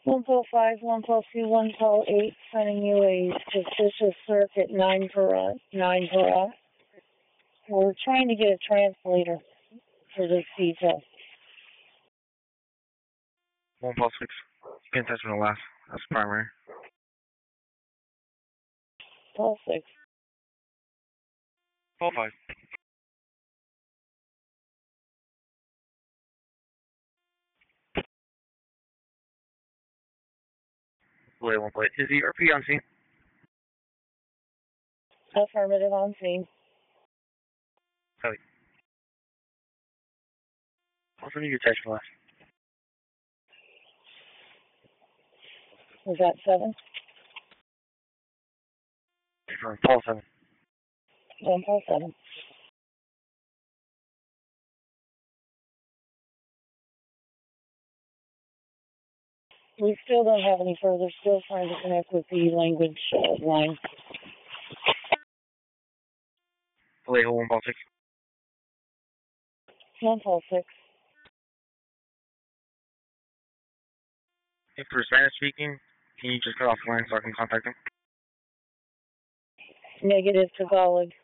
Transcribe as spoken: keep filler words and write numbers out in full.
one call five, one call two, one call eight, sending you a suspicious circuit nine per uh, nine per uh. We're trying to get a translator for this detail. One call six. Can't touch on the last. That's primary. Call six. Call five. Wait, one plate. Is the R P on scene? Affirmative, on scene. Copy. Also need your text for last. Was that seven? Confirm. Call seven. One call seven. We still don't have any further. Still trying to connect with the language uh, line. Wait, hold one call six. One call six. If for Spanish speaking, can you just cut off the line so I can contact them? Negative Tagalog.